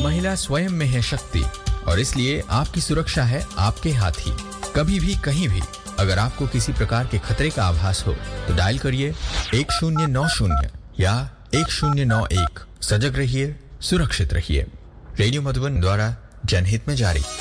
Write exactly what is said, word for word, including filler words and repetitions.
महिला स्वयं में है शक्ति और इसलिए आपकी सुरक्षा है आपके हाथ ही। कभी भी कहीं भी अगर आपको किसी प्रकार के खतरे का आभास हो तो डायल करिए एक शून्य नौ शून्य या एक शून्य नौ एक। सजग रहिए, सुरक्षित रहिए। रेडियो मधुबन द्वारा जनहित में जारी।